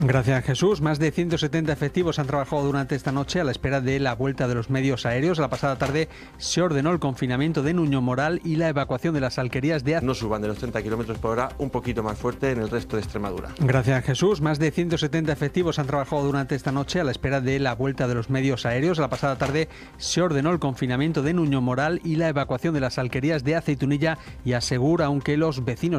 Gracias, Jesús. Más de 170 efectivos han trabajado durante esta noche a la espera de la vuelta de los medios aéreos. La pasada tarde se ordenó el confinamiento de Nuño Moral y la evacuación de las alquerías de No suban de los 30 km por hora, un poquito más fuerte en el resto de Extremadura. Gracias, Jesús. Más de 170 efectivos han trabajado durante esta noche a la espera de la vuelta de los medios aéreos. La pasada tarde se ordenó el confinamiento de Nuño Moral y la evacuación de las alquerías de Aceitunilla y Asegura, aunque los vecinos